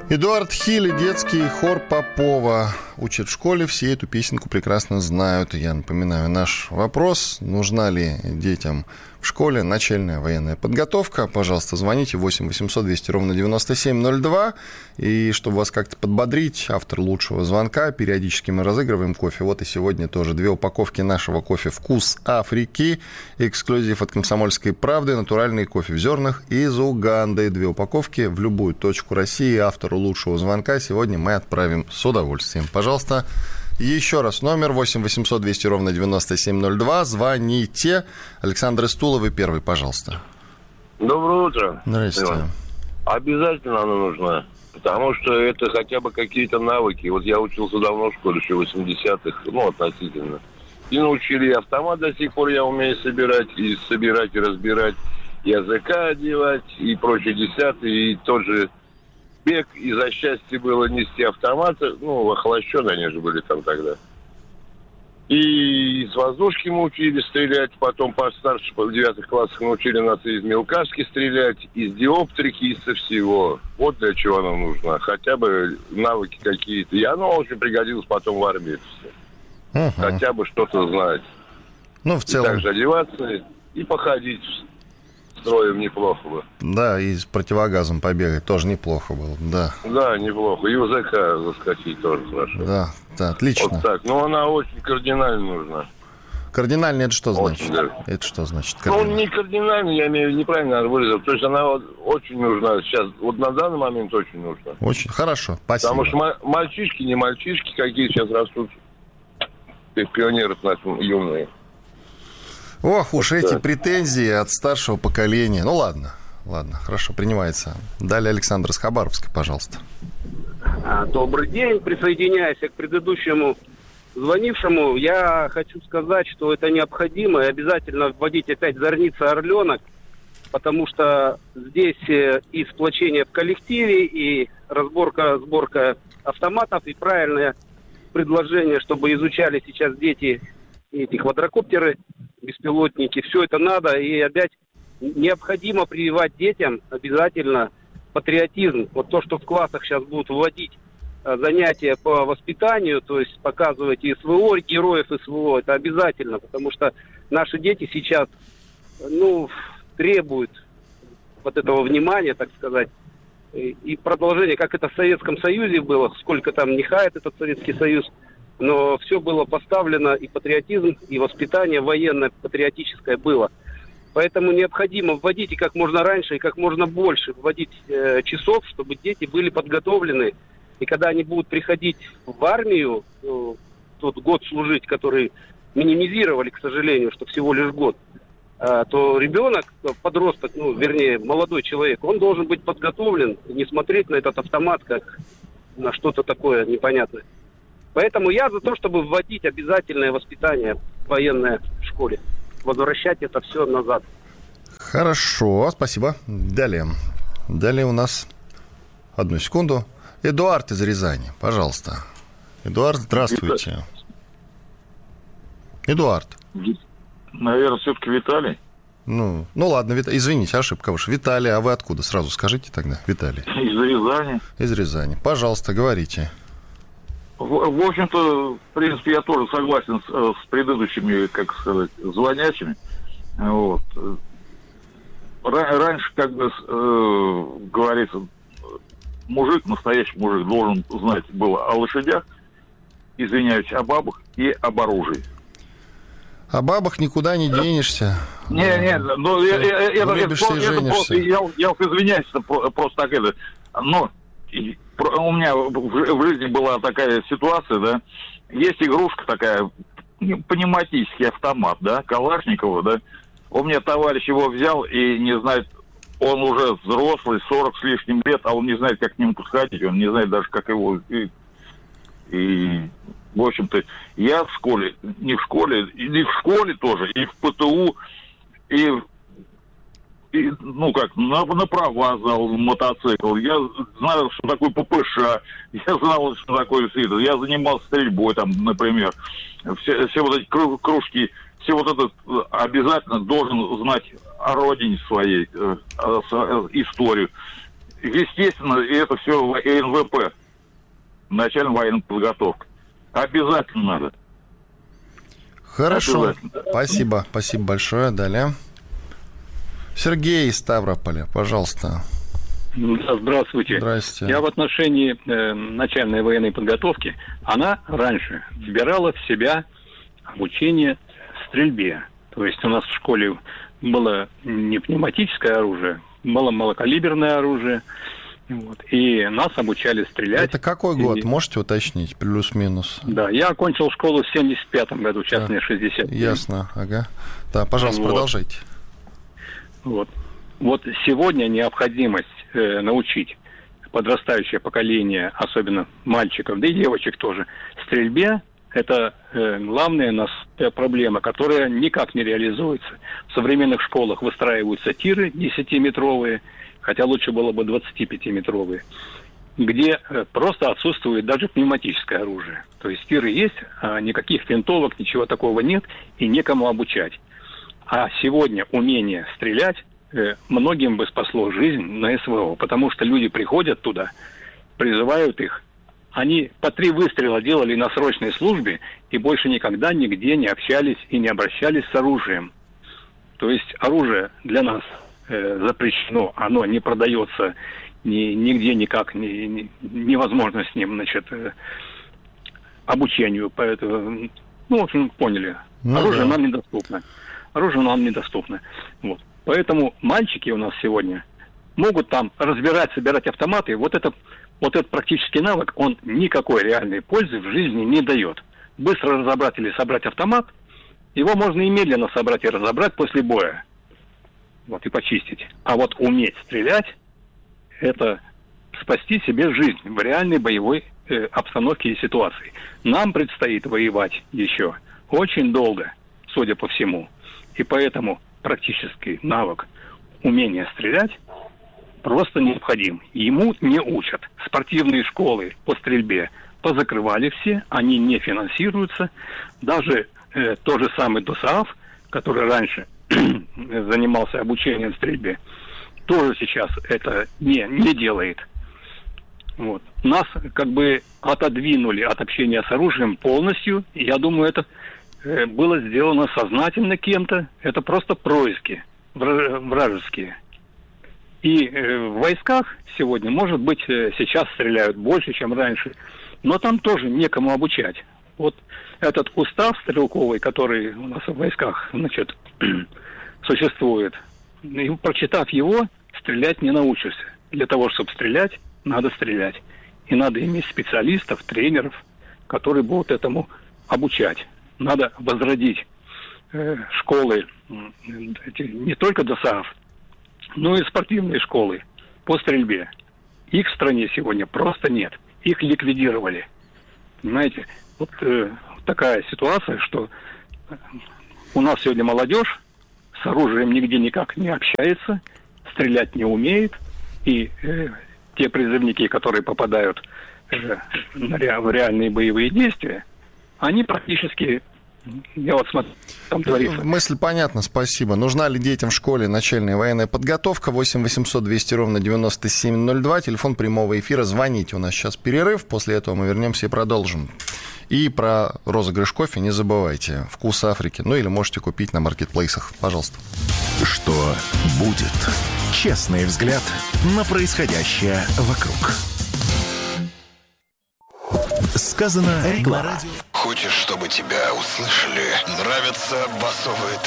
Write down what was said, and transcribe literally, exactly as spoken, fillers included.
Эдуард Хиль, детский хор Попова. Учат в школе, все эту песенку прекрасно знают. Я напоминаю, наш вопрос: нужна ли детям в школе начальная военная подготовка? Пожалуйста, звоните восемь восемьсот двести ровно девяносто семь ноль два. И чтобы вас как-то подбодрить, автор лучшего звонка, периодически мы разыгрываем кофе. Вот и сегодня тоже две упаковки нашего кофе «Вкус Африки». Эксклюзив от «Комсомольской правды». Натуральный кофе в зернах из Уганды. Две упаковки в любую точку России. Автору лучшего звонка сегодня мы отправим с удовольствием. Пожалуйста, еще раз номер восемь восемьсот двести ровно девяносто семь ноль два. Звоните. Александр из Тулы, первый, пожалуйста. Доброе утро. Здравствуйте. Обязательно она нужна, потому что это хотя бы какие-то навыки. Вот я учился давно в школе, еще в восьмидесятых, ну, относительно. И научили автомат, до сих пор я умею собирать, и собирать, и разбирать, и языка одевать, и прочее десятое, и тот же бег, и за счастье было нести автоматы, ну, охлащенные они же были там тогда. И из воздушки мы учили стрелять, потом постарше, в девятых классах научили нас из мелкашки стрелять, из диоптрики, из всего. Вот для чего она нужна. Хотя бы навыки какие-то. И оно очень пригодилось потом в армии. Uh-huh. Хотя бы что-то знать. Ну, в целом. И также одеваться и походить строем неплохо бы. Да, и с противогазом побегать тоже неплохо было, да. Да, неплохо. И у ЗК заскочить тоже хорошо. Да, да, отлично. Вот так. Но она очень кардинально нужна. Кардинально это что очень значит? даже. Это что значит? Ну, не кардинально, я имею в виду, неправильно выразил. То есть она вот очень нужна сейчас. Вот на данный момент очень нужна. Очень хорошо, спасибо. Потому что мальчишки, не мальчишки, какие сейчас растут. Пионеры наши юные. Ох уж вот эти так. Претензии от старшего поколения. Ну ладно, ладно, хорошо, принимается. Далее Александр из Хабаровска, пожалуйста. Добрый день, присоединяясь к предыдущему звонившему, я хочу сказать, что это необходимо, и обязательно вводить опять зорница орленок, потому что здесь и сплочение в коллективе, и разборка, сборка автоматов, и правильное предложение, чтобы изучали сейчас дети эти квадрокоптеры, беспилотники, все это надо, и опять необходимо прививать детям обязательно патриотизм. Вот то, что в классах сейчас будут вводить занятия по воспитанию, то есть показывать СВО, героев СВО, это обязательно, потому что наши дети сейчас, ну, требуют вот этого внимания, так сказать, и продолжение, как это в Советском Союзе было, сколько там не хает этот Советский Союз, но все было поставлено, и патриотизм, и воспитание военное, патриотическое было. Поэтому необходимо вводить и как можно раньше, и как можно больше вводить э, часов, чтобы дети были подготовлены. И когда они будут приходить в армию, э, тот год служить, который минимизировали, к сожалению, что всего лишь год, э, то ребенок, подросток, ну, вернее, молодой человек, он должен быть подготовлен, не смотреть на этот автомат как на что-то такое непонятное. Поэтому я за то, чтобы вводить обязательное воспитание военное в школе. Возвращать это все назад. Хорошо, спасибо. Далее. Далее у нас... Одну секунду. Эдуард из Рязани, пожалуйста. Эдуард, здравствуйте. Эдуард. Наверное, все-таки Виталий. Ну, ну ладно, Вит... извините, ошибка ваша. Виталий, а вы откуда? Сразу скажите тогда, Виталий. Из Рязани. Из Рязани. Пожалуйста, говорите. В, в общем-то, в принципе, я тоже согласен с, с предыдущими, как сказать, звонящими. Вот. Раньше, как бы, э, говорится, мужик, настоящий мужик, должен знать было о лошадях, извиняюсь, о бабах и об оружии. О бабах никуда не денешься. Не, не, ну, я, я, я, это, это, это просто, я, я извиняюсь, это просто так это, но... У меня в жизни была такая ситуация, да, есть игрушка такая, пневматический автомат, да, Калашникова, да, у меня товарищ его взял и не знает, он уже взрослый, сорок с лишним лет, а он не знает, как к нему подходить, он не знает даже, как его, и, и в общем-то, я в школе, не в школе, и в школе тоже, и в ПТУ, и И, ну как, на, на права знал мотоцикл, я знал, что такое ППШ, я знал, что такое СИД, я занимался стрельбой там, например, все, все вот эти кружки, все вот это обязательно должен знать о родине своей, э, э, историю. естественно, это все эн вэ пэ, начальная военная подготовка. Обязательно надо. Хорошо. Спасибо. Спасибо большое. Далее. Сергей из Ставрополя, пожалуйста. Здравствуйте. Здравствуйте. Я в отношении э, начальной военной подготовки, она раньше вбирала в себя обучение стрельбе. То есть у нас в школе было не пневматическое оружие, было малокалиберное оружие. Вот, и нас обучали стрелять. Это какой год? И... Можете уточнить? Плюс-минус. Да, я окончил школу в семьдесят пятом году, сейчас да. мне шестьдесят. Ясно, ага. Да, пожалуйста, вот. Продолжайте. Вот. Вот сегодня необходимость э, научить подрастающее поколение, особенно мальчиков, да и девочек тоже, стрельбе, это э, главная нас проблема, которая никак не реализуется. В современных школах выстраиваются тиры десятиметровые, хотя лучше было бы двадцатипятиметровые, где э, просто отсутствует даже пневматическое оружие. То есть тиры есть, а никаких винтовок, ничего такого нет, и некому обучать. А сегодня умение стрелять э, многим бы спасло жизнь на эс вэ о, потому что люди приходят туда, призывают их, они по три выстрела делали на срочной службе и больше никогда нигде не общались и не обращались с оружием. То есть оружие для нас э, запрещено, оно не продается ни, нигде никак, ни, ни, невозможно с ним, значит, э, обучению. Поэтому, ну, в общем, поняли, ну, оружие да. нам недоступно. Оружие нам недоступно. Вот. Поэтому мальчики у нас сегодня могут там разбирать, собирать автоматы. Вот, это, вот этот практический навык, он никакой реальной пользы в жизни не дает. Быстро разобрать или собрать автомат, его можно и медленно собрать и разобрать после боя. Вот, и почистить. А вот уметь стрелять, это спасти себе жизнь в реальной боевой э, обстановке и ситуации. Нам предстоит воевать еще очень долго, судя по всему. И поэтому практический навык умения стрелять просто необходим. Ему не учат. Спортивные школы по стрельбе позакрывали все, они не финансируются. Даже э, тот же самый ДОСААФ, который раньше занимался обучением стрельбе, тоже сейчас это не, не делает. Вот. Нас как бы отодвинули от общения с оружием полностью. И я думаю, это было сделано сознательно кем-то, это просто происки вражеские. И в войсках сегодня, может быть, сейчас стреляют больше, чем раньше, но там тоже некому обучать. Вот этот устав стрелковый, который у нас в войсках, значит, существует, и, прочитав его, стрелять не научишься. Для того, чтобы стрелять, надо стрелять. И надо иметь специалистов, тренеров, которые будут этому обучать. Надо возродить э, школы, э, не только ДОСААФ, но и спортивные школы по стрельбе. Их в стране сегодня просто нет. Их ликвидировали. Понимаете, вот э, такая ситуация, что у нас сегодня молодежь с оружием нигде никак не общается, стрелять не умеет, и э, те призывники, которые попадают э, на ре, в реальные боевые действия, они практически, я вот смотрю, там творится. Мысль понятна, спасибо. Нужна ли детям в школе начальная военная подготовка? восемь восемьсот двести ровно девяносто семь ноль два, телефон прямого эфира. Звоните, у нас сейчас перерыв, после этого мы вернемся и продолжим. И про розыгрыш кофе не забывайте. Вкус Африки. Ну или можете купить на маркетплейсах. Пожалуйста. Что будет? Честный взгляд на происходящее вокруг. Сказано реклама. Хочешь, чтобы тебя услышали? Нравятся басовые